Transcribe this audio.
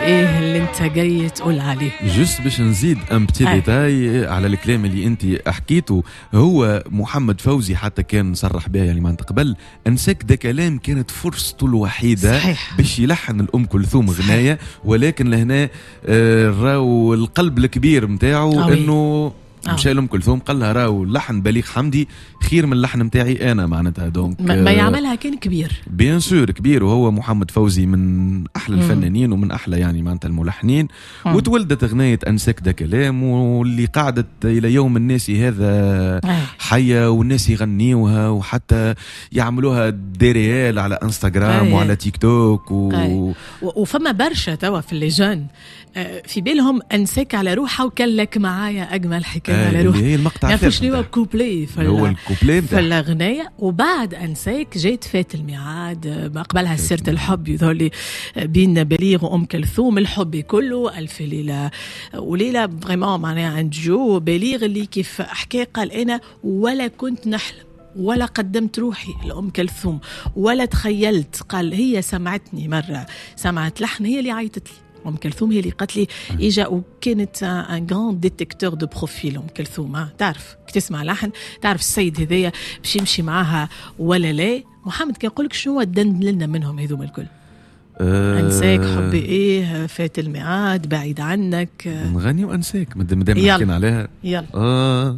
ايه اللي انت جاي تقول عليه؟ جست باش نزيد ام بتي ديتاي على الكلام اللي انت حكيته. هو محمد فوزي حتى كان صرح بها يعني معناتها قبل انساك ده كلام كانت فرصته الوحيده صحيح. باش يلحن الام كلثوم غنايه، ولكن لهنا راو القلب الكبير نتاعو انه مشى لأم كلثوم قال لها راهو لحن بليغ حمدي خير من اللحن نتاعي انا معناتها. دونك ما يعملها كان كبير بيان سور كبير، وهو محمد فوزي من احلى الفنانين ومن احلى يعني معناتها الملحنين. وتولدت اغنيه انساك ده كلام، واللي قعدت الى يوم الناس هذا حيه، والناس يغنيوها وحتى يعملوها ديريال على انستغرام وعلى تيك توك وفما برشا توا في اللجان في بالهم انساك على روحها وكان لك معايا اجمل حكايه على روحها. هي المقطع الثالث شنو هو الكوبلي هو الكوبلي في الاغنيه. وبعد انساك جيت فات الميعاد، ما قبلها سيره الحب يظهر بين بليغ وام كلثوم، الحب كله الف ليله وليله فريمون معناها عند جو بليغ اللي كيف حكى قال انا ولا كنت نحلم ولا قدمت روحي لأم كلثوم ولا تخيلت. قال هي سمعتني مرة، سمعت لحن هي اللي عيطت لي أم كلثوم، هي اللي قالت لي إجا. وكانت ان غراند ديتكتور دو بروفيل أم كلثوم. تعرف تسمع لحن تعرف السيد هذايا باش يمشي معاها ولا لا. محمد كان يقولك شنو الدند لنا منهم هذوم الكل؟ أنساك حبي إيه فات الميعاد بعيد عنك نغني وأنساك مدام حكينا عليها. يلا